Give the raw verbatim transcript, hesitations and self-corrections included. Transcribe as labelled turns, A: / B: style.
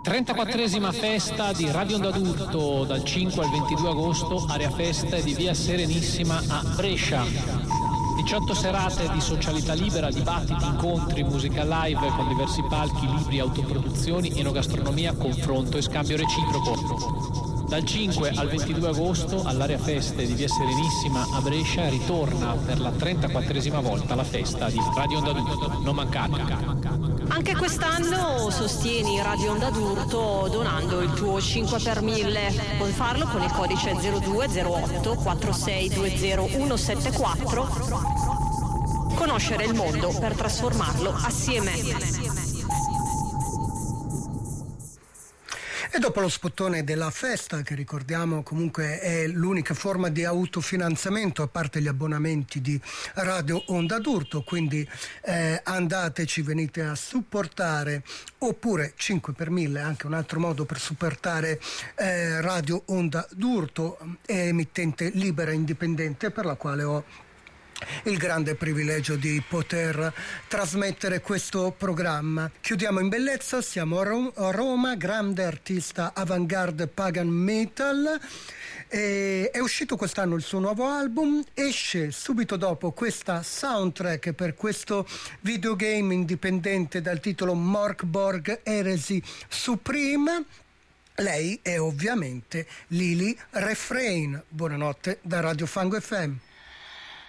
A: trentaquattresima festa di Radio Onda d'Urto dal cinque al ventidue agosto, area festa di via Serenissima a Brescia. diciotto serate di socialità libera, dibattiti, incontri, musica live con diversi palchi, libri, autoproduzioni, enogastronomia, confronto e scambio reciproco. Dal cinque al ventidue agosto all'area feste di via Serenissima a Brescia ritorna per la trentaquattresima volta la festa di Radio Onda d'Urto. Non mancate.
B: Anche quest'anno sostieni Radio Onda d'Urto donando il tuo cinque per mille. Puoi farlo con il codice zero due zero otto quattro sei due zero uno sette quattro. Conoscere il mondo per trasformarlo assieme.
C: E dopo lo spottone della festa, che ricordiamo comunque è l'unica forma di autofinanziamento a parte gli abbonamenti di Radio Onda d'Urto, quindi eh, andateci, venite a supportare, oppure cinque per mille, anche un altro modo per supportare eh, Radio Onda d'Urto, emittente libera e indipendente per la quale ho il grande privilegio di poter trasmettere questo programma. Chiudiamo in bellezza, siamo a, Ro- a Roma, grande artista avant-garde pagan metal. E è uscito quest'anno il suo nuovo album, esce subito dopo questa soundtrack per questo videogame indipendente dal titolo Morkborg Heresy Supreme. Lei è ovviamente Lily Refrain. Buonanotte da Radio Fango F M.